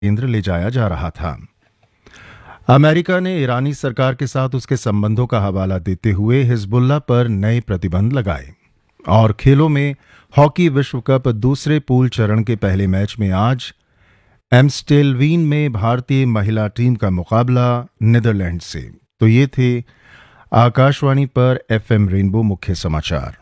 केंद्र ले जाया जा रहा था। अमेरिका ने ईरानी सरकार के साथ उसके संबंधों का हवाला देते हुए हिजबुल्लाह पर नए प्रतिबंध लगाए। और खेलों में हॉकी विश्व कप दूसरे पूल चरण के पहले मैच में आज एम्स्टेलवीन में भारतीय महिला टीम का मुकाबला नीदरलैंड से। तो ये थे आकाशवाणी पर एफएम रेनबो मुख्य समाचार।